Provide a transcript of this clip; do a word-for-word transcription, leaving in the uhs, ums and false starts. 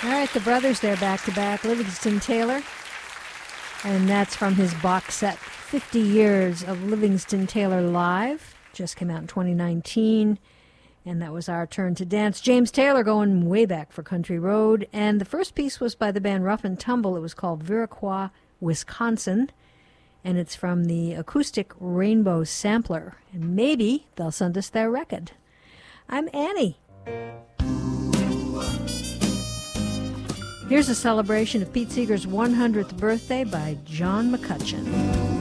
All right, the brothers, they're back-to-back, Livingston Taylor. And that's from his box set, fifty years of Livingston Taylor Live. Just came out in twenty nineteen. And that was Our Turn to Dance. James Taylor going way back for Country Road. And the first piece was by the band Rough and Tumble. It was called Viroqua, Wisconsin. And it's from the acoustic Rainbow Sampler. And maybe they'll send us their record. I'm Annie. Here's a celebration of Pete Seeger's one hundredth birthday by John McCutcheon.